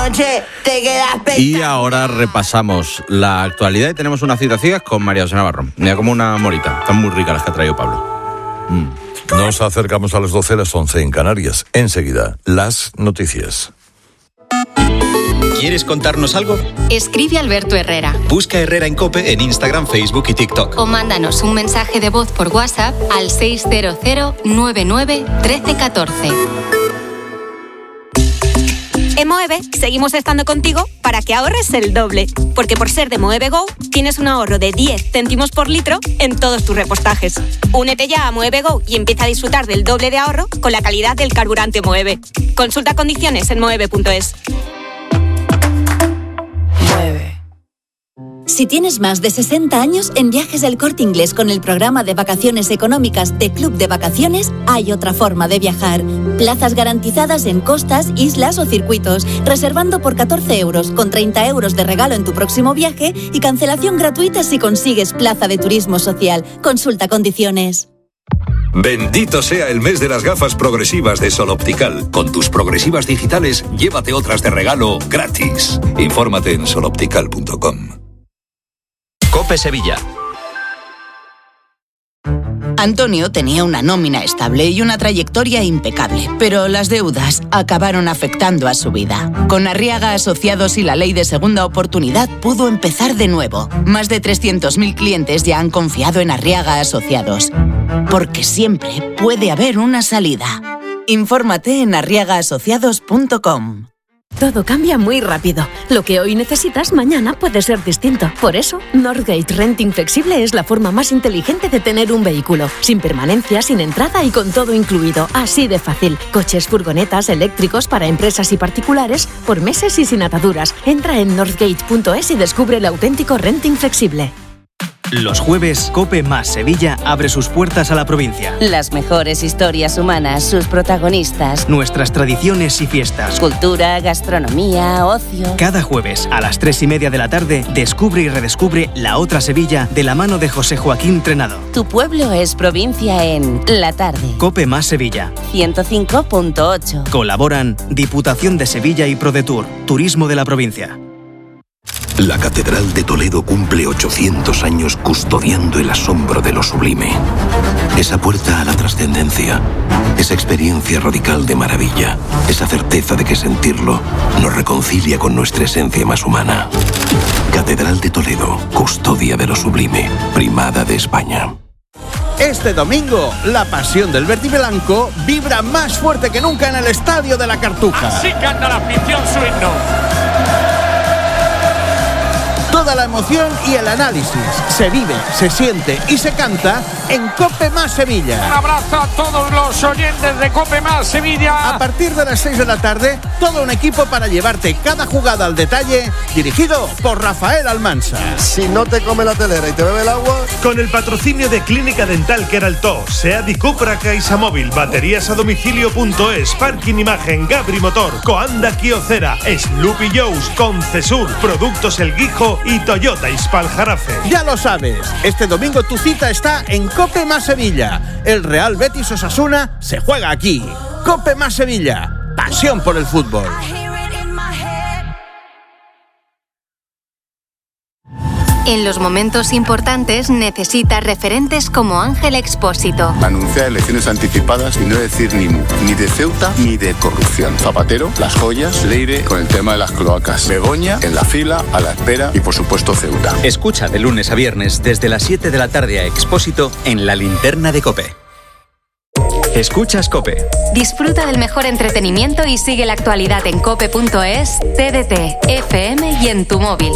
noche te quedas pegado. Y ahora repasamos la actualidad y tenemos unas citas ciegas con María José Navarro. Mira, como una morita. Están muy ricas las que ha traído Pablo. Nos acercamos a las 12, las 11 en Canarias. Enseguida, las noticias. ¿Quieres contarnos algo? Escribe Alberto Herrera. Busca Herrera en COPE en Instagram, Facebook y TikTok. O mándanos un mensaje de voz por WhatsApp al 600 99 1314. En Moeve seguimos estando contigo para que ahorres el doble. Porque por ser de Moeve Go, tienes un ahorro de 10 céntimos por litro en todos tus repostajes. Únete ya a Moeve Go y empieza a disfrutar del doble de ahorro con la calidad del carburante Moeve. Consulta condiciones en moeve.es. Si tienes más de 60 años, en Viajes El Corte Inglés con el programa de vacaciones económicas de Club de Vacaciones, hay otra forma de viajar. Plazas garantizadas en costas, islas o circuitos, reservando por 14 euros, con 30 euros de regalo en tu próximo viaje y cancelación gratuita si consigues plaza de turismo social. Consulta condiciones. Bendito sea el mes de las gafas progresivas de Sol Optical. Con tus progresivas digitales, llévate otras de regalo gratis. Infórmate en soloptical.com. COPE Sevilla. Antonio tenía una nómina estable y una trayectoria impecable, pero las deudas acabaron afectando a su vida. Con Arriaga Asociados y la ley de segunda oportunidad pudo empezar de nuevo. Más de 300.000 clientes ya han confiado en Arriaga Asociados, porque siempre puede haber una salida. Infórmate en arriagaasociados.com. Todo cambia muy rápido. Lo que hoy necesitas, mañana puede ser distinto. Por eso, Northgate Renting Flexible es la forma más inteligente de tener un vehículo. Sin permanencia, sin entrada y con todo incluido. Así de fácil. Coches, furgonetas, eléctricos para empresas y particulares, por meses y sin ataduras. Entra en northgate.es y descubre el auténtico renting flexible. Los jueves, COPE más Sevilla abre sus puertas a la provincia. Las mejores historias humanas, sus protagonistas. Nuestras tradiciones y fiestas. Cultura, gastronomía, ocio. Cada jueves a las 3:30 de la tarde, descubre y redescubre la otra Sevilla de la mano de José Joaquín Trenado. Tu pueblo es provincia en la tarde. COPE más Sevilla. 105.8. Colaboran Diputación de Sevilla y ProDetour, Turismo de la provincia. La Catedral de Toledo cumple 800 años custodiando el asombro de lo sublime. Esa puerta a la trascendencia, esa experiencia radical de maravilla, esa certeza de que sentirlo nos reconcilia con nuestra esencia más humana. Catedral de Toledo, custodia de lo sublime, primada de España. Este domingo, la pasión del verdiblanco vibra más fuerte que nunca en el Estadio de la Cartuja. Así canta la afición su himno. Toda la emoción y el análisis se vive, se siente y se canta en COPE más Sevilla. Un abrazo a todos los oyentes de COPE más Sevilla. A partir de las 6 de la tarde, todo un equipo para llevarte cada jugada al detalle, dirigido por Rafael Almansa. Si no te come la telera y te bebe el agua... Con el patrocinio de Clínica Dental Queraltó, SEAT y Cupra CaixaMóvil, baterías a domicilio.es, Parking Imagen, Gabri Motor, Coanda Kyocera, Sloopy Joe's, Concesur, Productos El Guijo y Toyota Ispaljarafe. Ya lo sabes, este domingo tu cita está en COPE más Sevilla. El Real Betis Osasuna se juega aquí. COPE más Sevilla, pasión por el fútbol. En los momentos importantes necesitas referentes como Ángel Expósito. Anunciar elecciones anticipadas y no decir ni mu, ni de Ceuta ni de corrupción. Zapatero, las joyas, Leire con el tema de las cloacas. Begoña en la fila, a la espera y por supuesto Ceuta. Escucha de lunes a viernes desde las 7 de la tarde a Expósito en la linterna de COPE. Escuchas COPE. Disfruta del mejor entretenimiento y sigue la actualidad en cope.es, TDT, FM y en tu móvil.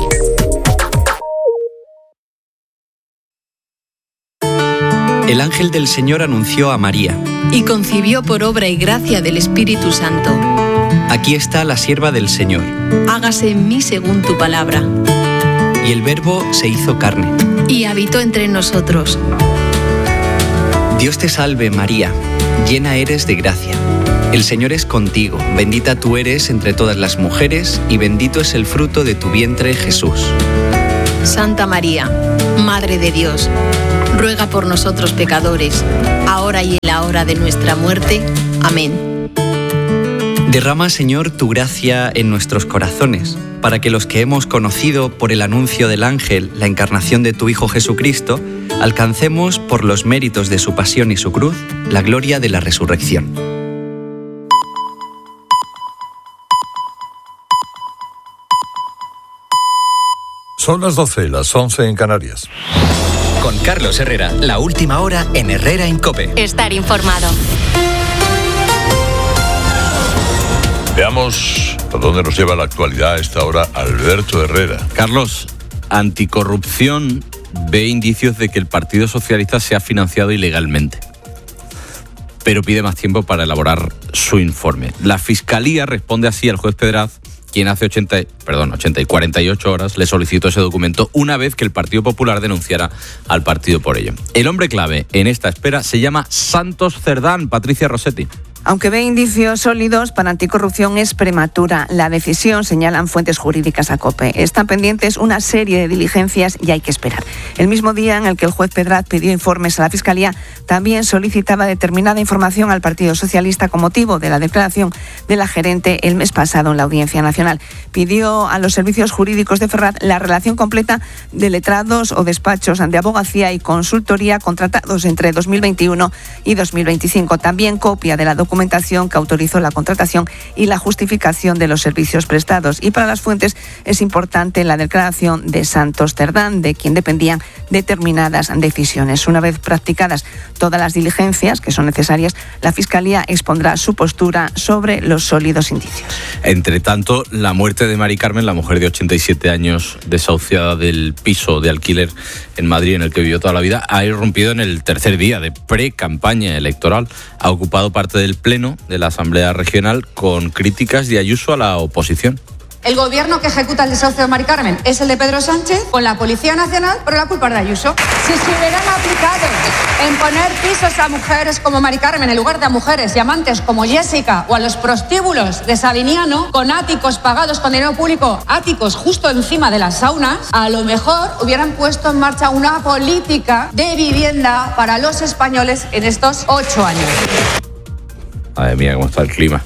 El ángel del Señor anunció a María. Y concibió por obra y gracia del Espíritu Santo. Aquí está la sierva del Señor. Hágase en mí según tu palabra. Y el Verbo se hizo carne. Y habitó entre nosotros. Dios te salve, María, llena eres de gracia. El Señor es contigo, bendita tú eres entre todas las mujeres, y bendito es el fruto de tu vientre, Jesús. Santa María, Madre de Dios, ruega por nosotros pecadores, ahora y en la hora de nuestra muerte. Amén. Derrama, Señor, tu gracia en nuestros corazones, para que los que hemos conocido por el anuncio del ángel la encarnación de tu Hijo Jesucristo, alcancemos por los méritos de su pasión y su cruz la gloria de la resurrección. Son las 12, las 11 en Canarias. Con Carlos Herrera, la última hora en Herrera en COPE. Estar informado. Veamos a dónde nos lleva la actualidad a esta hora Alberto Herrera. Carlos, Anticorrupción ve indicios de que el Partido Socialista se ha financiado ilegalmente, pero pide más tiempo para elaborar su informe. La Fiscalía responde así al juez Pedraz, quien hace 48 horas le solicitó ese documento una vez que el Partido Popular denunciara al partido por ello. El hombre clave en esta espera se llama Santos Cerdán. Patricia Rossetti. Aunque ve indicios sólidos para Anticorrupción, es prematura. La decisión, señalan fuentes jurídicas a COPE. Están pendientes una serie de diligencias y hay que esperar. El mismo día en el que el juez Pedraz pidió informes a la Fiscalía, también solicitaba determinada información al Partido Socialista con motivo de la declaración de la gerente el mes pasado en la Audiencia Nacional. Pidió a los servicios jurídicos de Ferraz la relación completa de letrados o despachos de abogacía y consultoría contratados entre 2021 y 2025. También copia de la documentación que autorizó la contratación y la justificación de los servicios prestados. Y para las fuentes es importante la declaración de Santos Cerdán, de quien dependían determinadas decisiones. Una vez practicadas todas las diligencias que son necesarias, la Fiscalía expondrá su postura sobre los sólidos indicios. Entre tanto, la muerte de Mari Carmen, la mujer de 87 años desahuciada del piso de alquiler en Madrid en el que vivió toda la vida, ha irrumpido en el tercer día de pre-campaña electoral. Ha ocupado parte del Pleno de la Asamblea Regional con críticas de Ayuso a la oposición. El gobierno que ejecuta el desahucio de Mari Carmen es el de Pedro Sánchez, con la Policía Nacional, pero la culpa es de Ayuso. Si se hubieran aplicado en poner pisos a mujeres como Mari Carmen en lugar de a mujeres y amantes como Jessica o a los prostíbulos de Sabiniano, con áticos pagados con dinero público, áticos justo encima de las saunas, a lo mejor hubieran puesto en marcha una política de vivienda para los españoles en estos 8 años. Madre mía, cómo está el clima.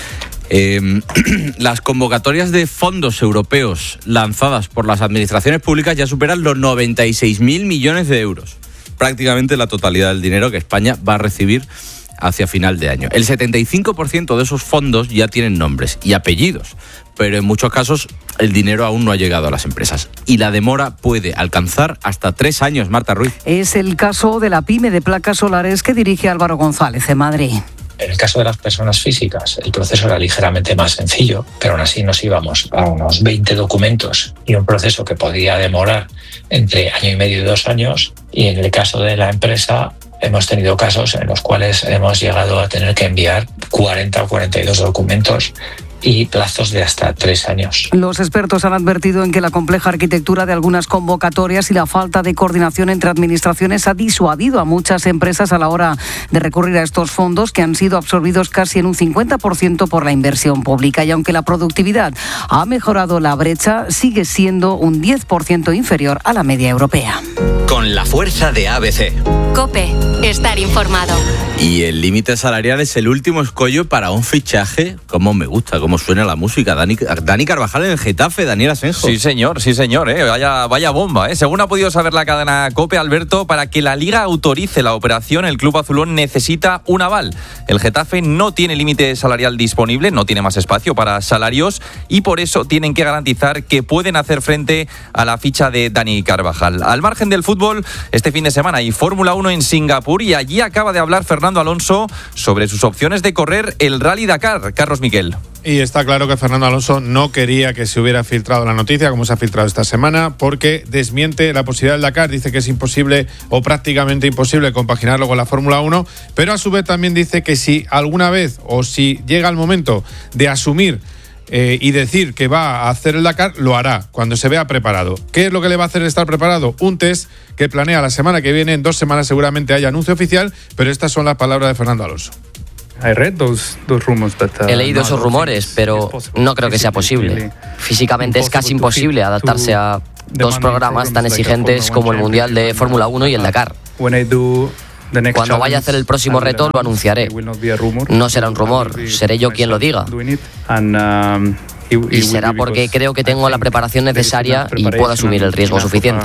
Las convocatorias de fondos europeos lanzadas por las administraciones públicas ya superan los 96.000 millones de euros. Prácticamente la totalidad del dinero que España va a recibir hacia final de año. El 75% de esos fondos ya tienen nombres y apellidos, pero en muchos casos el dinero aún no ha llegado a las empresas. Y la demora puede alcanzar hasta 3 años, Marta Ruiz. Es el caso de la pyme de placas solares que dirige Álvaro González en Madrid. En el caso de las personas físicas, el proceso era ligeramente más sencillo, pero aún así nos íbamos a unos 20 documentos y un proceso que podía demorar entre año y medio y 2 años. Y en el caso de la empresa, hemos tenido casos en los cuales hemos llegado a tener que enviar 40 o 42 documentos y plazos de hasta 3 años. Los expertos han advertido en que la compleja arquitectura de algunas convocatorias y la falta de coordinación entre administraciones ha disuadido a muchas empresas a la hora de recurrir a estos fondos, que han sido absorbidos casi en un 50% por la inversión pública. Y aunque la productividad ha mejorado, la brecha sigue siendo un 10% inferior a la media europea. Con la fuerza de ABC. COPE, estar informado. Y el límite salarial es el último escollo para un fichaje. Como me gusta, cómo suena la música. Dani Carvajal en el Getafe, Daniel Asenjo. Sí, señor, vaya bomba, Según ha podido saber la cadena COPE, Alberto, para que la Liga autorice la operación, el club azulón necesita un aval. El Getafe no tiene límite salarial disponible, no tiene más espacio para salarios y por eso tienen que garantizar que pueden hacer frente a la ficha de Dani Carvajal. Al margen del fútbol, este fin de semana hay Fórmula 1 en Singapur y allí acaba de hablar Fernando Alonso sobre sus opciones de correr el Rally Dakar. Carlos Miquel. Y está claro que Fernando Alonso no quería que se hubiera filtrado la noticia, como se ha filtrado esta semana, porque desmiente la posibilidad del Dakar. Dice que es imposible o prácticamente imposible compaginarlo con la Fórmula 1, pero a su vez también dice que si alguna vez o si llega el momento de asumir y decir que va a hacer el Dakar, lo hará cuando se vea preparado. ¿Qué es lo que le va a hacer estar preparado? Un test que planea la semana que viene. En 2 semanas seguramente haya anuncio oficial, pero estas son las palabras de Fernando Alonso. He leído esos rumores, pero no creo que sea posible. Físicamente es casi imposible adaptarse a 2 programas tan exigentes como el Mundial de Fórmula 1 y el Dakar. Cuando vaya a hacer el próximo reto lo anunciaré. No será un rumor, seré yo quien lo diga. Y será porque creo que tengo la preparación necesaria y puedo asumir el riesgo suficiente.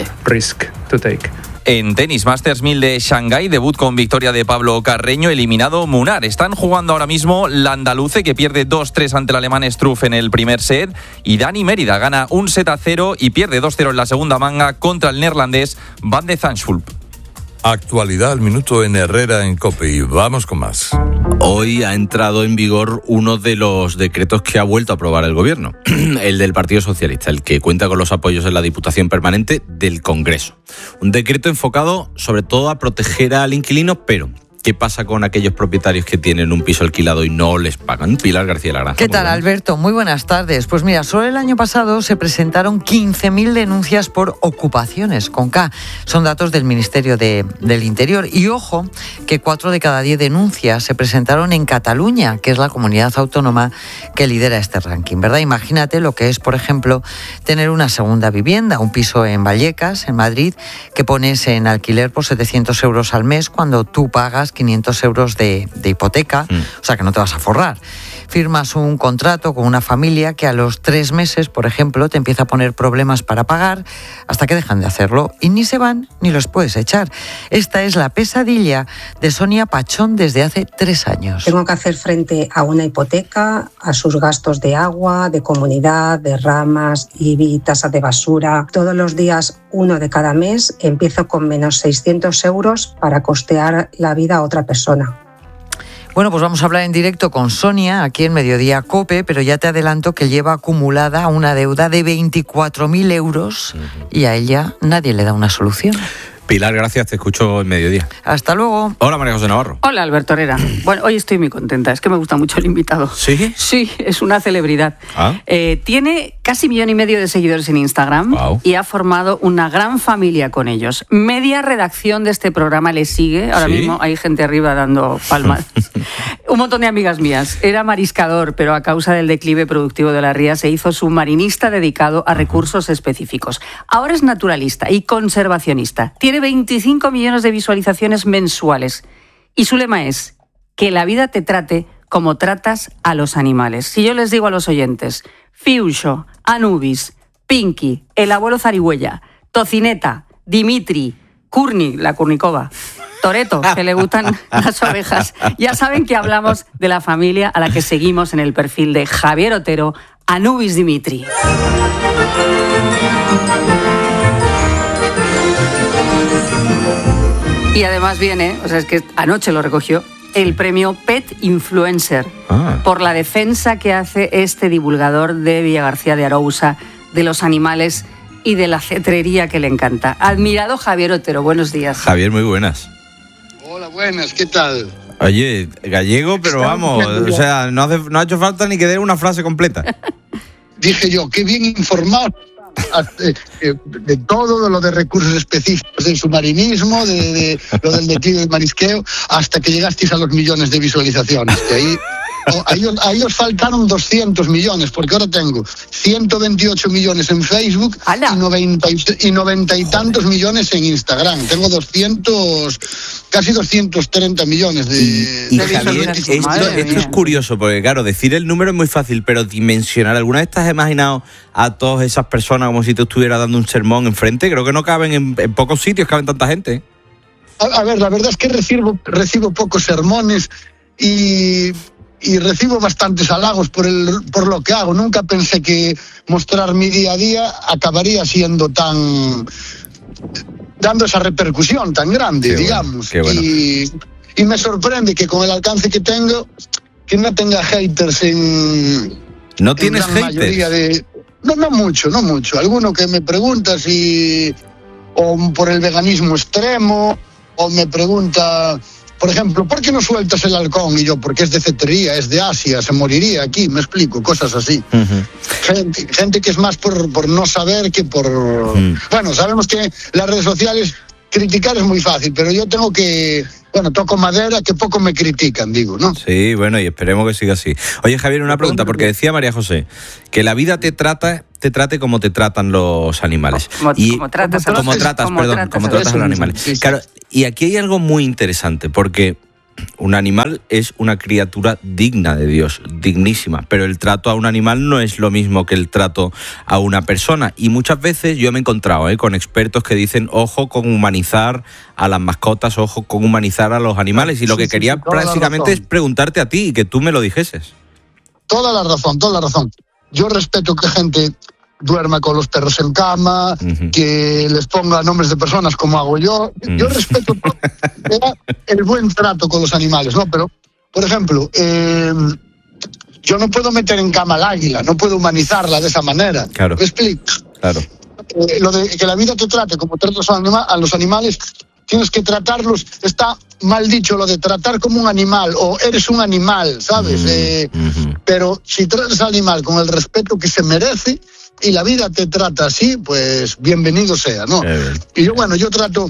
En tenis, Masters 1000 de Shanghái, debut con victoria de Pablo Carreño, eliminado Munar. Están jugando ahora mismo la andaluce, que pierde 2-3 ante el alemán Struff en el primer set, y Dani Mérida gana 1-0 y pierde 2-0 en la segunda manga contra el neerlandés Van de Zandschulp. Actualidad al minuto en Herrera en COPE y vamos con más. Hoy ha entrado en vigor uno de los decretos que ha vuelto a aprobar el Gobierno, el del Partido Socialista, el que cuenta con los apoyos en la Diputación Permanente del Congreso. Un decreto enfocado sobre todo a proteger al inquilino, pero ¿qué pasa con aquellos propietarios que tienen un piso alquilado y no les pagan? Pilar García Lagranja. ¿Qué tal, Alberto? Muy buenas tardes. Pues mira, solo el año pasado se presentaron 15.000 denuncias por ocupaciones, con K. Son datos del Ministerio del Interior. Y ojo, que 4 de cada 10 denuncias se presentaron en Cataluña, que es la comunidad autónoma que lidera este ranking, ¿verdad? Imagínate lo que es, por ejemplo, tener una segunda vivienda, un piso en Vallecas, en Madrid, que pones en alquiler por 700 euros al mes cuando tú pagas 500 euros de hipoteca, o sea que no te vas a forrar. Firmas un contrato con una familia que a los 3 meses, por ejemplo, te empieza a poner problemas para pagar hasta que dejan de hacerlo y ni se van ni los puedes echar. Esta es la pesadilla de Sonia Pachón desde hace 3 años. Tengo que hacer frente a una hipoteca, a sus gastos de agua, de comunidad, de ramas, IBI, tasa de basura. Todos los días, 1 de cada mes, empiezo con menos 600 euros para costear la vida a otra persona. Bueno, pues vamos a hablar en directo con Sonia, aquí en Mediodía COPE, pero ya te adelanto que lleva acumulada una deuda de 24.000 euros y a ella nadie le da una solución. Pilar, gracias, te escucho en Mediodía. Hasta luego. Hola, María José Navarro. Hola, Alberto Herrera. Bueno, hoy estoy muy contenta, es que me gusta mucho el invitado. ¿Sí? Sí, es una celebridad. ¿Ah? Tiene casi 1,5 millones de seguidores en Instagram. Wow. Y ha formado una gran familia con ellos. Media redacción de este programa le sigue. Ahora mismo hay gente arriba dando palmas. Un montón de amigas mías. Era mariscador, pero a causa del declive productivo de la ría se hizo submarinista dedicado a recursos específicos. Ahora es naturalista y conservacionista. Tiene 25 millones de visualizaciones mensuales. Y su lema es que la vida te trate como tratas a los animales. Si yo les digo a los oyentes, Fiusho, Anubis, Pinky, el abuelo Zarigüeya, Tocineta, Dimitri, Kurni, la Kurnikova, Toreto, que le gustan las ovejas, ya saben que hablamos de la familia a la que seguimos en el perfil de Javier Otero, Anubis Dimitri. Y además viene, o sea, es que anoche lo recogió, el premio Pet Influencer por la defensa que hace este divulgador de Villagarcía de Arousa de los animales y de la cetrería que le encanta. Admirado Javier Otero, buenos días. Javier, muy buenas. Hola, buenas, ¿qué tal? Oye, gallego, pero vamos, o sea, no ha hecho falta ni que dé una frase completa. Dije yo, qué bien informado de todo, de lo de recursos específicos del submarinismo, de lo del declive del marisqueo, hasta que llegasteis a los millones de visualizaciones. Que ahí os faltaron 200 millones, porque ahora tengo 128 millones en Facebook y 90 y tantos millones en Instagram. Tengo casi 230 millones de Javier, esto es curioso, porque claro, decir el número es muy fácil, pero dimensionar, ¿alguna vez te has imaginado a todas esas personas como si te estuvieras dando un sermón enfrente? Creo que no caben en pocos sitios, caben tanta gente. A ver, la verdad es que recibo pocos sermones y recibo bastantes halagos por lo que hago. Nunca pensé que mostrar mi día a día acabaría siendo dando esa repercusión tan grande, digamos. Qué bueno. Y me sorprende que con el alcance que tengo, que no tenga haters en... ¿No tienes haters? No mucho. Alguno que me pregunta o por el veganismo extremo, o me pregunta... Por ejemplo, ¿por qué no sueltas el halcón? Y yo, porque es de cetrería, es de Asia, se moriría aquí, me explico, cosas así. Gente que es más por no saber que por... Bueno, sabemos que las redes sociales criticar es muy fácil, pero yo tengo que... Bueno, toco madera, que poco me critican, digo, ¿no? Sí, bueno, y esperemos que siga así. Oye, Javier, una pregunta, porque decía María José que la vida te trata te trate como te tratan los animales. Como tratas a los animales. Claro, y aquí hay algo muy interesante, porque un animal es una criatura digna de Dios, dignísima, pero el trato a un animal no es lo mismo que el trato a una persona. Y muchas veces yo me he encontrado con expertos que dicen, ojo con humanizar a las mascotas, ojo con humanizar a los animales. Y lo que quería prácticamente es preguntarte a ti y que tú me lo dijeses. Toda la razón. Yo respeto que gente duerma con los perros en cama, que les ponga nombres de personas como hago yo. Yo respeto el buen trato con los animales, ¿no? Pero, por ejemplo, yo no puedo meter en cama al águila, no puedo humanizarla de esa manera. Claro. ¿Me explico? Claro. Lo de que la vida te trate como tratas a los animales, tienes que tratarlos. Está mal dicho lo de tratar como un animal, o eres un animal, ¿sabes? Pero si tratas al animal con el respeto que se merece, y la vida te trata así, pues bienvenido sea, ¿no? Y yo trato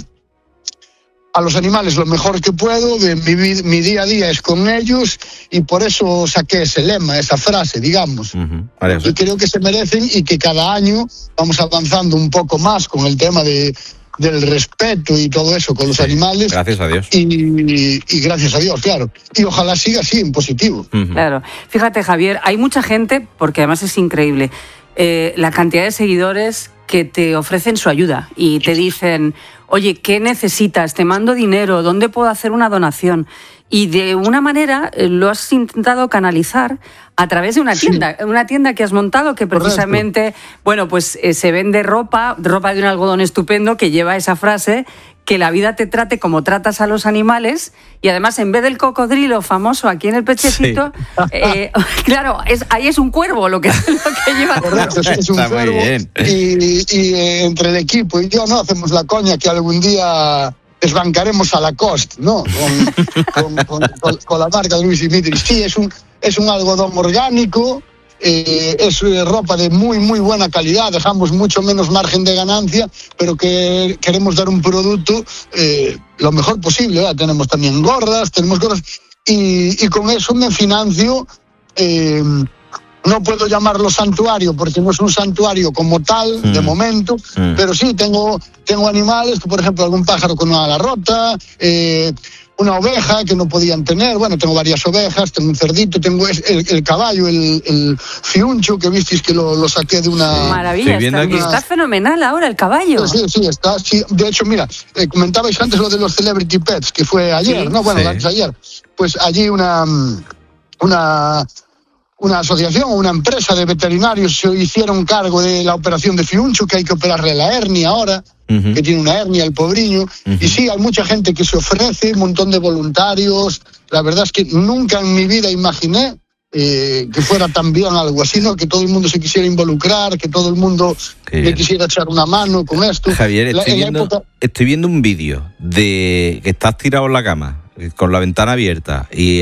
a los animales lo mejor que puedo, mi día a día es con ellos, y por eso saqué ese lema, esa frase, digamos. Yo creo que se merecen, y que cada año vamos avanzando un poco más con el tema del respeto y todo eso con los animales. Gracias a Dios. Y gracias a Dios, claro. Y ojalá siga así, en positivo. Claro. Fíjate, Javier, hay mucha gente, porque además es increíble, la cantidad de seguidores que te ofrecen su ayuda y te dicen, oye, ¿qué necesitas? Te mando dinero, ¿dónde puedo hacer una donación? Y de una manera lo has intentado canalizar a través de una tienda que has montado, que precisamente, se vende ropa de un algodón estupendo que lleva esa frase, que la vida te trate como tratas a los animales, y además en vez del cocodrilo famoso aquí en el pechecito, claro, ahí es un cuervo lo que lleva. Correcto, es un cuervo. Y entre el equipo y yo no hacemos la coña que algún día desbancaremos a Lacoste, ¿no? Con la marca de Luis Dimitri. Sí, es un algodón orgánico. Es ropa de muy muy buena calidad, dejamos mucho menos margen de ganancia, pero que queremos dar un producto lo mejor posible, ¿verdad? Tenemos también gorras, y con eso me financio. No puedo llamarlo santuario porque no es un santuario como tal de momento, pero sí tengo animales, por ejemplo algún pájaro con una ala rota, una oveja que no podían tener. Tengo varias ovejas, tengo un cerdito, tengo el caballo, el fiuncho, que visteis que lo saqué de una... Maravilla, está fenomenal ahora el caballo. Sí, está. Sí. De hecho, mira, comentabais antes lo de los Celebrity Pets, que fue ayer, ¿no? Antes de ayer. Pues allí una asociación o una empresa de veterinarios se hicieron cargo de la operación de Fiuncho, que hay que operarle la hernia ahora, que tiene una hernia el pobriño. Y sí, hay mucha gente que se ofrece, un montón de voluntarios. La verdad es que nunca en mi vida imaginé que fuera también algo así, ¿no? Que todo el mundo se quisiera involucrar, que todo el mundo me quisiera echar una mano con esto. Javier, estoy viendo un vídeo de que estás tirado en la cama, con la ventana abierta, y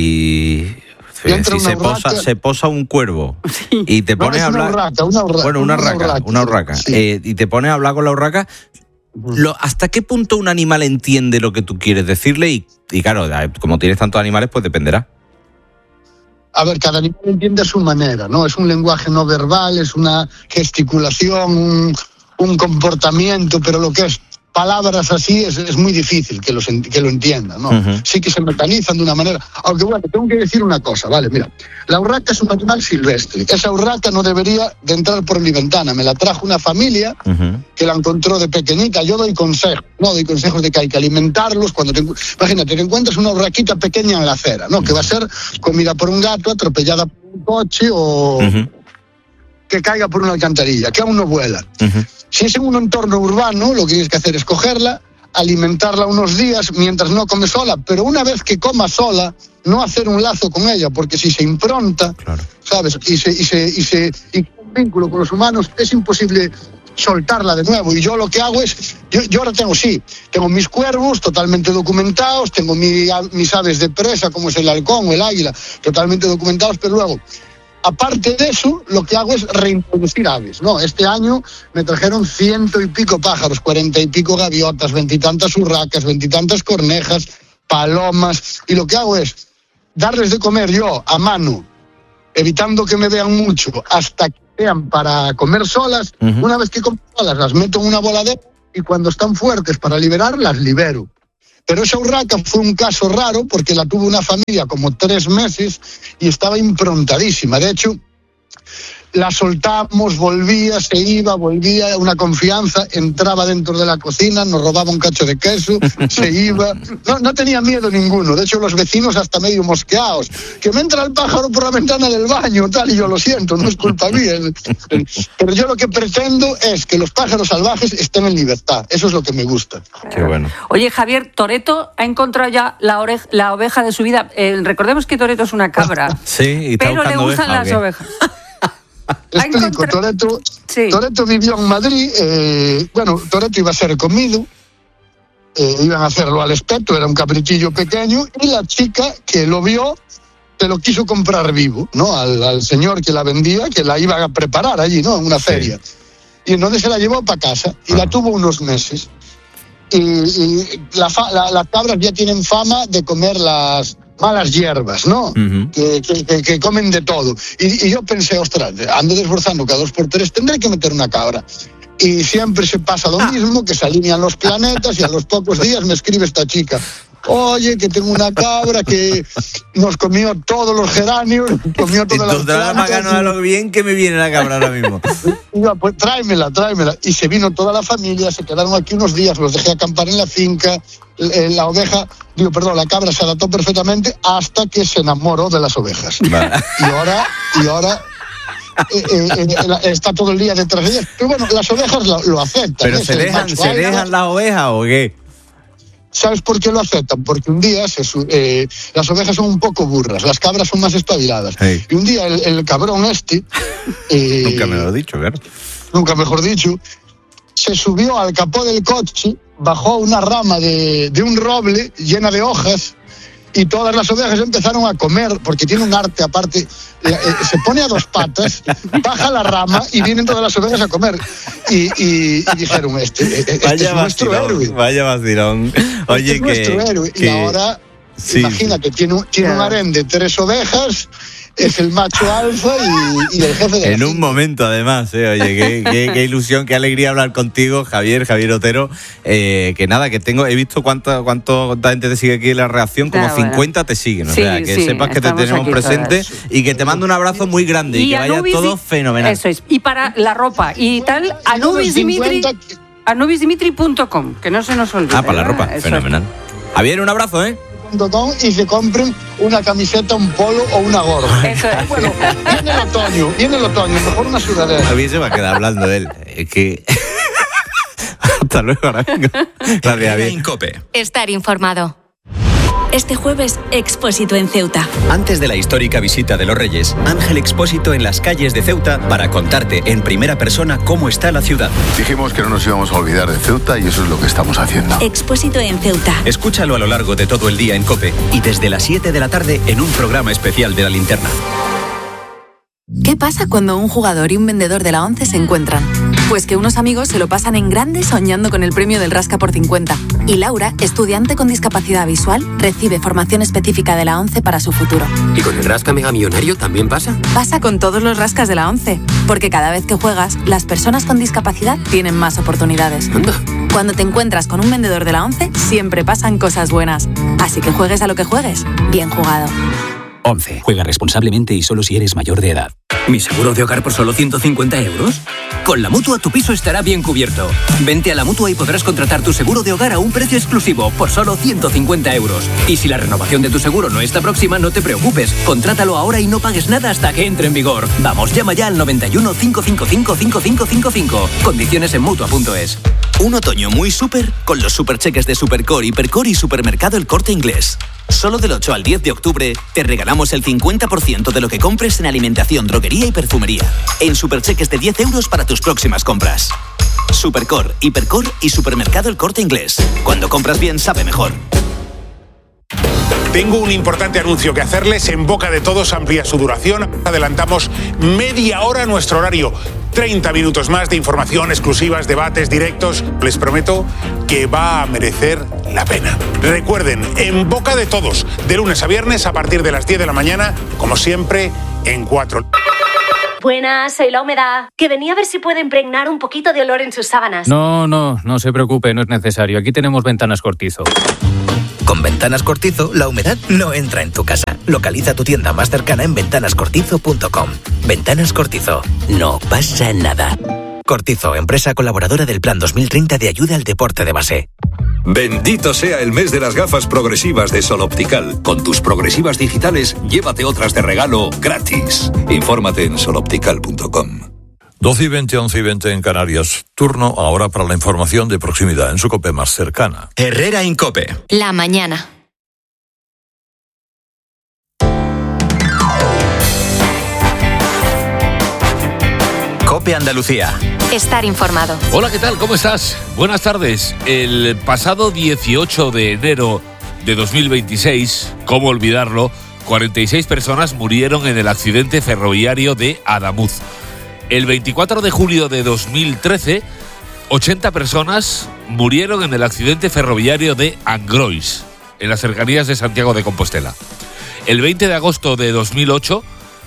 se posa un cuervo y te pones a hablar. Una urraca. Sí. Y te pones a hablar con la urraca. ¿Hasta qué punto un animal entiende lo que tú quieres decirle? Y claro, como tienes tantos animales, pues dependerá. A ver, cada animal entiende a su manera, ¿no? Es un lenguaje no verbal, es una gesticulación, un comportamiento, pero lo que es palabras así es muy difícil que lo entiendan, ¿no? Sí que se mentalizan de una manera. Aunque tengo que decir una cosa, ¿vale? Mira, la urraca es un animal silvestre. Esa urraca no debería de entrar por mi ventana. Me la trajo una familia que la encontró de pequeñita. Yo doy consejos de que hay que alimentarlos. Imagínate, te encuentras una urraquita pequeña en la acera, ¿no? Que va a ser comida por un gato, atropellada por un coche o que caiga por una alcantarilla, que aún no vuela. Si es en un entorno urbano, lo que tienes que hacer es cogerla, alimentarla unos días mientras no come sola, pero una vez que coma sola, no hacer un lazo con ella, porque si se impronta, ¿sabes? Y un vínculo con los humanos, es imposible soltarla de nuevo. Y yo lo que hago es, yo ahora tengo mis cuervos totalmente documentados, tengo mis aves de presa, como es el halcón o el águila, totalmente documentados, pero luego, aparte de eso, lo que hago es reintroducir aves, ¿no? Este año me trajeron 100 y pico pájaros, 40 y pico gaviotas, 20 y tantas urracas, 20 y tantas cornejas, palomas, y lo que hago es darles de comer yo a mano, evitando que me vean mucho, hasta que sean para comer solas. Una vez que comen solas, las meto en una voladera y cuando están fuertes para liberar, las libero. Pero esa urraca fue un caso raro porque la tuvo una familia como 3 meses y estaba improntadísima. De hecho, la soltamos, volvía, una confianza, entraba dentro de la cocina, nos robaba un cacho de queso, se iba. No tenía miedo ninguno. De hecho, los vecinos hasta medio mosqueados. Que me entra el pájaro por la ventana del baño, tal, y yo lo siento, no es culpa mía. Pero yo lo que pretendo es que los pájaros salvajes estén en libertad. Eso es lo que me gusta. Qué bueno. Oye, Javier, Toretto ha encontrado ya la oveja de su vida. Recordemos que Toretto es una cabra. Sí, y está pero le gustan las ovejas. Explico, Toretto vivió en Madrid, Toretto iba a ser comido, iban a hacerlo al espeto, era un caprichillo pequeño, y la chica que lo vio se lo quiso comprar vivo, ¿no? Al señor que la vendía, que la iba a preparar allí, ¿no? En una feria. Y entonces se la llevó para casa y la tuvo unos meses. Y las cabras ya tienen fama de comer las malas hierbas, ¿no? Que comen de todo. Y yo pensé, ostras, ando desbrozando cada 2 por 3, tendré que meter una cabra. Y siempre se pasa lo mismo, que se alinean los planetas y a los pocos días me escribe esta chica. Oye, que tengo una cabra que nos comió todos los geranios, comió todas las plantas. A lo bien que me viene la cabra ahora mismo. Y yo, pues tráemela. Y se vino toda la familia, se quedaron aquí unos días, los dejé acampar en la finca. La cabra se adaptó perfectamente hasta que se enamoró de las ovejas. Vale. Y ahora está todo el día detrás de ellas. Pero bueno, las ovejas lo aceptan. ¿Pero se dejan las ovejas o qué? ¿Sabes por qué lo aceptan? Porque un día las ovejas son un poco burras, las cabras son más espabiladas. Hey. Y un día el cabrón nunca me lo he dicho, claro. Nunca mejor dicho, se subió al capó del coche, bajó una rama de un roble llena de hojas y todas las ovejas empezaron a comer, porque tiene un arte aparte, se pone a 2 patas, baja la rama y vienen todas las ovejas a comer. Y dijeron, este es nuestro héroe. Vaya vacilón. Oye, es nuestro héroe. Y ahora, imagínate, tiene un harén de 3 ovejas, es el macho alfa y el jefe de en un momento, además, oye, qué ilusión, qué alegría hablar contigo, Javier Otero. Que nada, que he visto cuánta gente te sigue aquí en la reacción, como 50 te siguen. O sea, que sepas que te tenemos presente y que te mando un abrazo muy grande y que vaya todo fenomenal. Eso es. Y para la ropa y tal, anubisdimitri.com, que no se nos olvide. Para la ropa, fenomenal. Javier, un abrazo, y se compren una camiseta, un polo o una gorra. Eso es. Bueno, viene el otoño, mejor una sudadera. A mí se va a quedar hablando de él. Es que... Hasta luego, ahora vengo. Gracias, Javier. COPE. Estar informado. Este jueves, Expósito en Ceuta. Antes de la histórica visita de los Reyes, Ángel Expósito en las calles de Ceuta para contarte en primera persona cómo está la ciudad. Dijimos que no nos íbamos a olvidar de Ceuta y eso es lo que estamos haciendo. Expósito en Ceuta. Escúchalo a lo largo de todo el día en COPE y desde las 7 de la tarde en un programa especial de La Linterna. ¿Qué pasa cuando un jugador y un vendedor de la ONCE se encuentran? Pues que unos amigos se lo pasan en grande soñando con el premio del Rasca por 50. Y Laura, estudiante con discapacidad visual, recibe formación específica de la ONCE para su futuro. ¿Y con el Rasca Mega Millonario también pasa? Pasa con todos los rascas de la ONCE, porque cada vez que juegas, las personas con discapacidad tienen más oportunidades. Anda. Cuando te encuentras con un vendedor de la ONCE, siempre pasan cosas buenas. Así que juegues a lo que juegues, bien jugado. ONCE. Juega responsablemente y solo si eres mayor de edad. ¿Mi seguro de hogar por solo 150 euros? Con la Mutua tu piso estará bien cubierto. Vente a la Mutua y podrás contratar tu seguro de hogar a un precio exclusivo por solo 150 euros. Y si la renovación de tu seguro no está próxima, no te preocupes. Contrátalo ahora y no pagues nada hasta que entre en vigor. Vamos, llama ya al 91 555 5555. Condiciones en Mutua.es. Un otoño muy súper con los supercheques de Supercore, Hipercore y Supermercado El Corte Inglés. Solo del 8 al 10 de octubre te regalamos el 50% de lo que compres en alimentación, droguería y perfumería. En supercheques de 10 euros para tus próximas compras. Supercore, Hipercore y Supermercado El Corte Inglés. Cuando compras bien, sabe mejor. Tengo un importante anuncio que hacerles. En Boca de Todos amplía su duración. Adelantamos media hora nuestro horario. 30 minutos más de información, exclusivas, debates, directos. Les prometo que va a merecer la pena. Recuerden, En Boca de Todos, de lunes a viernes a partir de las 10 de la mañana, como siempre, en 4. Buenas, soy La Humedad, que venía a ver si puede impregnar un poquito de olor en sus sábanas. No se preocupe, no es necesario. Aquí tenemos Ventanas Cortizo. Con Ventanas Cortizo, la humedad no entra en tu casa. Localiza tu tienda más cercana en ventanascortizo.com. Ventanas Cortizo. No pasa nada. Cortizo, empresa colaboradora del Plan 2030 de ayuda al deporte de base. Bendito sea el mes de las gafas progresivas de Sol Optical. Con tus progresivas digitales, llévate otras de regalo gratis. Infórmate en soloptical.com. 12:20, 11:20 en Canarias. Turno ahora para la información de proximidad en su COPE más cercana. Herrera en COPE. La mañana. COPE Andalucía. Estar informado. Hola, ¿qué tal? ¿Cómo estás? Buenas tardes. El pasado 18 de enero de 2026, ¿cómo olvidarlo?, 46 personas murieron en el accidente ferroviario de Adamuz. El 24 de julio de 2013, 80 personas murieron en el accidente ferroviario de Angrois, en las cercanías de Santiago de Compostela. El 20 de agosto de 2008,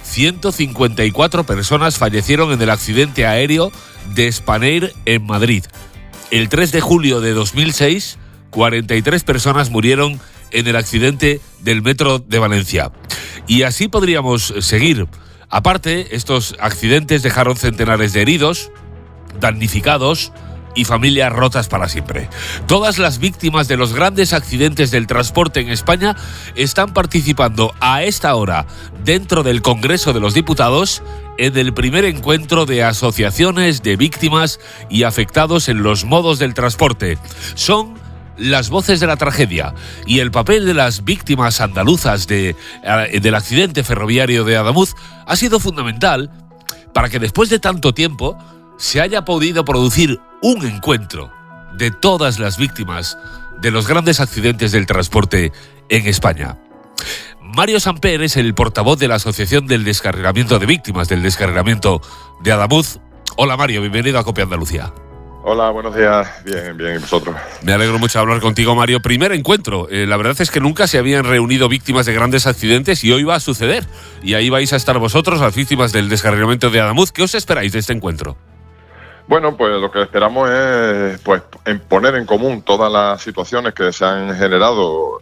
154 personas fallecieron en el accidente aéreo de Spanair en Madrid. El 3 de julio de 2006, 43 personas murieron en el accidente del metro de Valencia. Y así podríamos seguir. Aparte, estos accidentes dejaron centenares de heridos, damnificados y familias rotas para siempre. Todas las víctimas de los grandes accidentes del transporte en España están participando a esta hora dentro del Congreso de los Diputados en el primer encuentro de asociaciones de víctimas y afectados en los modos del transporte. Son las voces de la tragedia y el papel de las víctimas andaluzas del accidente ferroviario de Adamuz ha sido fundamental para que después de tanto tiempo se haya podido producir un encuentro de todas las víctimas de los grandes accidentes del transporte en España. Mario Samper es el portavoz de la Asociación del Descarrilamiento de Víctimas del Descarrilamiento de Adamuz. Hola Mario, bienvenido a COPE Andalucía. Hola, buenos días. Bien, ¿y vosotros? Me alegro mucho de hablar contigo, Mario. Primer encuentro. La verdad es que nunca se habían reunido víctimas de grandes accidentes y hoy va a suceder. Y ahí vais a estar vosotros, las víctimas del descarrilamiento de Adamuz. ¿Qué os esperáis de este encuentro? Bueno, pues lo que esperamos es poner en común todas las situaciones que se han generado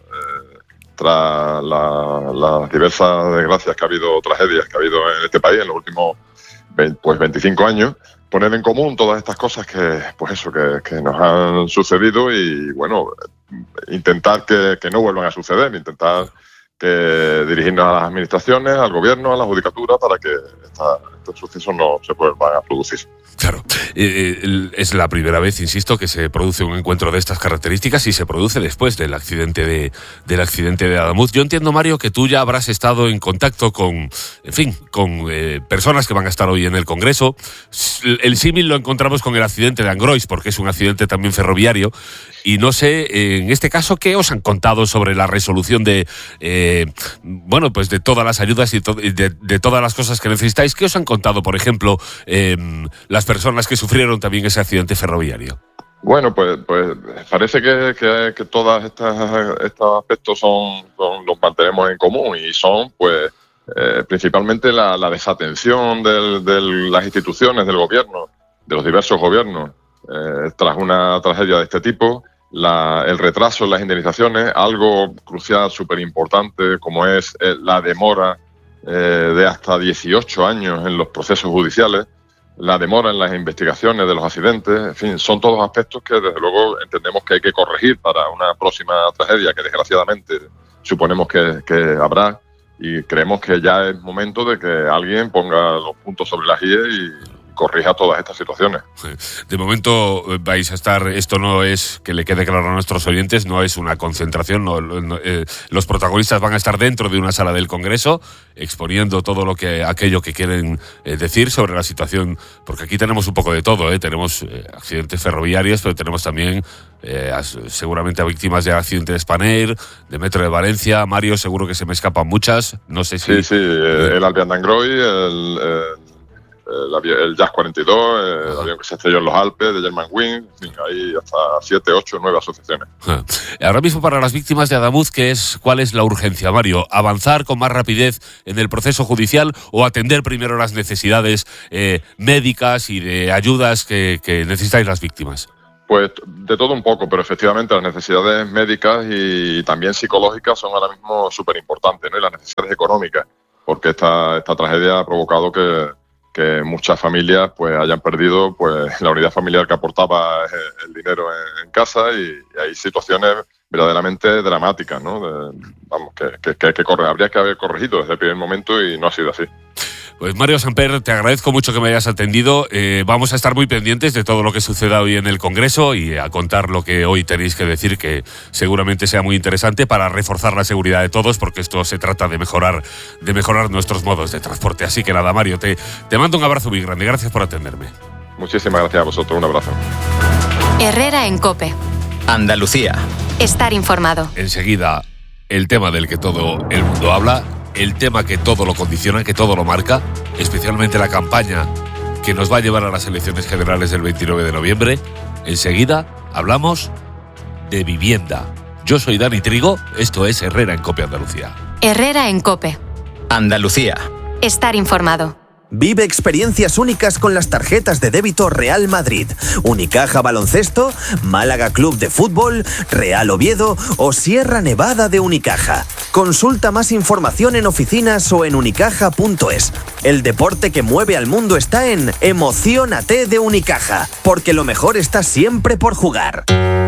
tras las diversas desgracias que ha habido, tragedias que ha habido en este país en los últimos 25 años. Poner en común todas estas cosas que nos han sucedido y, bueno, intentar que no vuelvan a suceder, intentar dirigirnos a las administraciones, al gobierno, a la judicatura, para que estos sucesos no se vuelvan a producir. Claro, es la primera vez, insisto, que se produce un encuentro de estas características y se produce después del accidente de Adamuz. Yo entiendo, Mario, que tú ya habrás estado en contacto con personas que van a estar hoy en el Congreso. El símil lo encontramos con el accidente de Angrois, porque es un accidente también ferroviario. Y no sé, en este caso, ¿qué os han contado sobre la resolución de todas las ayudas y de todas las cosas que necesitáis? ¿Qué os han contado, por ejemplo, las personas que sufrieron también ese accidente ferroviario? Bueno, pues parece que todos estos aspectos los mantenemos en común y son, principalmente la desatención de las instituciones del gobierno, de los diversos gobiernos, tras una tragedia de este tipo. El retraso en las indemnizaciones, algo crucial, súper importante, como es la demora de hasta 18 años en los procesos judiciales, la demora en las investigaciones de los accidentes, en fin, son todos aspectos que desde luego entendemos que hay que corregir para una próxima tragedia que desgraciadamente suponemos que habrá, y creemos que ya es momento de que alguien ponga los puntos sobre las IE y corrija todas estas situaciones. De momento vais a estar, esto no es, que le quede claro a nuestros oyentes, no es una concentración, los protagonistas van a estar dentro de una sala del Congreso exponiendo todo aquello que quieren decir sobre la situación, porque aquí tenemos un poco de todo, tenemos accidentes ferroviarios, pero tenemos también seguramente a víctimas de accidente de Spanair, de Metro de Valencia. Mario, seguro que se me escapan muchas, no sé si... Sí, el Albion de Angrois, el Jazz 42, el avión que se estrelló en los Alpes, de Germanwings, en fin, hay hasta 7, 8, 9 asociaciones. Ahora mismo para las víctimas de Adamuz, ¿cuál es la urgencia, Mario? ¿Avanzar con más rapidez en el proceso judicial o atender primero las necesidades médicas y de ayudas que necesitáis las víctimas? Pues de todo un poco, pero efectivamente las necesidades médicas y también psicológicas son ahora mismo súper importantes, ¿no? Y las necesidades económicas, porque esta tragedia ha provocado que muchas familias pues hayan perdido pues la unidad familiar que aportaba el dinero en casa, y hay situaciones verdaderamente dramáticas, ¿no? Habría que haber corregido desde el primer momento y no ha sido así. Pues Mario Samper, te agradezco mucho que me hayas atendido. Vamos a estar muy pendientes de todo lo que suceda hoy en el Congreso y a contar lo que hoy tenéis que decir, que seguramente sea muy interesante para reforzar la seguridad de todos, porque esto se trata de mejorar nuestros modos de transporte. Así que nada, Mario, te mando un abrazo muy grande. Gracias por atenderme. Muchísimas gracias a vosotros. Un abrazo. Herrera en COPE. Andalucía. Estar informado. Enseguida, el tema del que todo el mundo habla, el tema que todo lo condiciona, que todo lo marca, especialmente la campaña que nos va a llevar a las elecciones generales del 29 de noviembre. Enseguida hablamos de vivienda. Yo soy Dani Trigo, esto es Herrera en COPE Andalucía. Herrera en COPE. Andalucía. Estar informado. Vive experiencias únicas con las tarjetas de débito Real Madrid, Unicaja Baloncesto, Málaga Club de Fútbol, Real Oviedo o Sierra Nevada de Unicaja. Consulta más información en oficinas o en unicaja.es. El deporte que mueve al mundo está en Emociónate de Unicaja, porque lo mejor está siempre por jugar.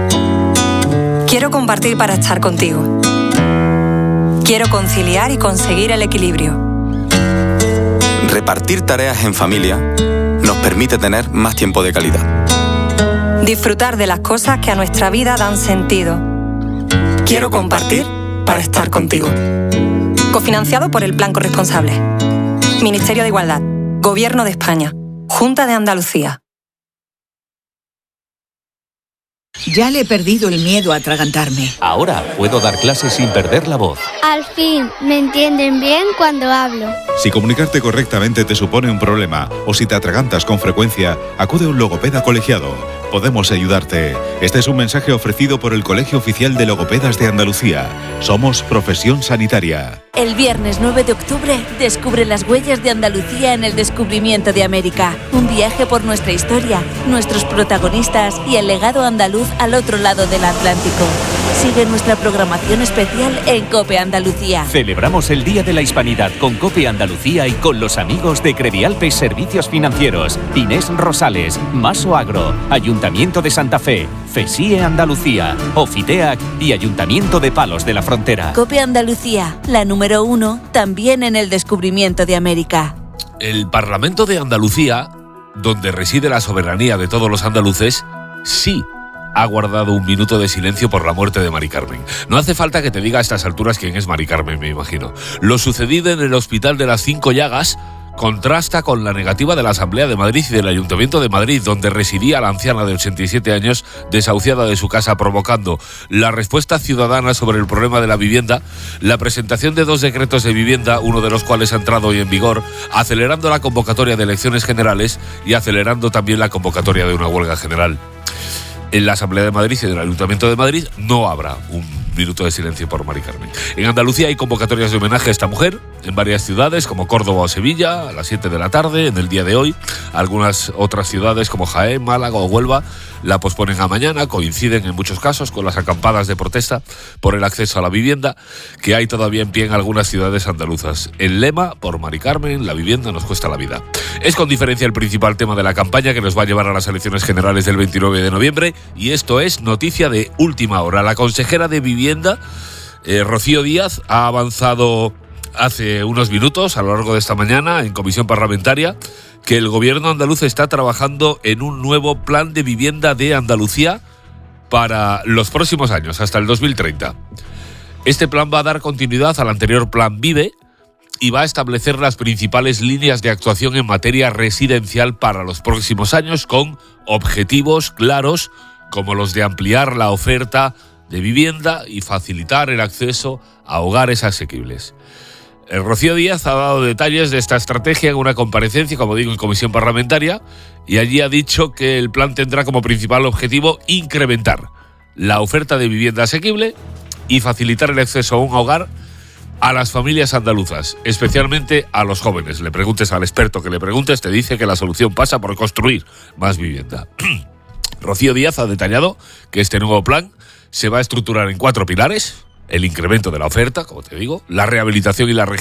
Quiero compartir para estar contigo. Quiero conciliar y conseguir el equilibrio. Repartir tareas en familia nos permite tener más tiempo de calidad. Disfrutar de las cosas que a nuestra vida dan sentido. Quiero compartir para estar contigo. Cofinanciado por el Plan Corresponsable. Ministerio de Igualdad. Gobierno de España. Junta de Andalucía. Ya le he perdido el miedo a atragantarme. Ahora puedo dar clases sin perder la voz. Al fin, me entienden bien cuando hablo. Si comunicarte correctamente te supone un problema o si te atragantas con frecuencia, acude a un logopeda colegiado. Podemos ayudarte. Este es un mensaje ofrecido por el Colegio Oficial de Logopedas de Andalucía. Somos profesión sanitaria. El viernes 9 de octubre descubre las huellas de Andalucía en el descubrimiento de América. Un viaje por nuestra historia, nuestros protagonistas y el legado andaluz al otro lado del Atlántico. Sigue nuestra programación especial en COPE Andalucía. Celebramos el Día de la Hispanidad con COPE Andalucía y con los amigos de Credialpes Servicios Financieros, Inés Rosales, Maso Agro, Ayuntamiento de Santa Fe, FESIE Andalucía, Ofiteac y Ayuntamiento de Palos de la Frontera. COPE Andalucía, la número 1, también en el descubrimiento de América. El Parlamento de Andalucía, donde reside la soberanía de todos los andaluces, sí ha guardado un minuto de silencio por la muerte de Mari Carmen. No hace falta que te diga a estas alturas quién es Mari Carmen, me imagino. Lo sucedido en el Hospital de las 5 Llagas contrasta con la negativa de la Asamblea de Madrid y del Ayuntamiento de Madrid, donde residía la anciana de 87 años desahuciada de su casa, provocando la respuesta ciudadana sobre el problema de la vivienda, la presentación de 2 decretos de vivienda, uno de los cuales ha entrado hoy en vigor, acelerando la convocatoria de elecciones generales y acelerando también la convocatoria de una huelga general. En la Asamblea de Madrid y en el Ayuntamiento de Madrid no habrá un minuto de silencio por Mari Carmen. En Andalucía hay convocatorias de homenaje a esta mujer en varias ciudades como Córdoba o Sevilla a las 7 de la tarde en el día de hoy. Algunas otras ciudades como Jaén, Málaga o Huelva la posponen a mañana. Coinciden en muchos casos con las acampadas de protesta por el acceso a la vivienda que hay todavía en pie en algunas ciudades andaluzas. El lema, por Mari Carmen, la vivienda nos cuesta la vida. Es con diferencia el principal tema de la campaña que nos va a llevar a las elecciones generales del 29 de noviembre y esto es noticia de última hora. La consejera de Vivienda, Rocío Díaz, ha avanzado hace unos minutos a lo largo de esta mañana en comisión parlamentaria que el gobierno andaluz está trabajando en un nuevo plan de vivienda de Andalucía para los próximos años, hasta el 2030. Este plan va a dar continuidad al anterior plan Vive y va a establecer las principales líneas de actuación en materia residencial para los próximos años con objetivos claros como los de ampliar la oferta de vivienda y facilitar el acceso a hogares asequibles. Rocío Díaz ha dado detalles de esta estrategia en una comparecencia, como digo, en comisión parlamentaria, y allí ha dicho que el plan tendrá como principal objetivo incrementar la oferta de vivienda asequible y facilitar el acceso a un hogar a las familias andaluzas, especialmente a los jóvenes. Le preguntes al experto que le preguntes, te dice que la solución pasa por construir más vivienda. Rocío Díaz ha detallado que este nuevo plan se va a estructurar en 4 pilares: el incremento de la oferta, como te digo, la rehabilitación y la regeneración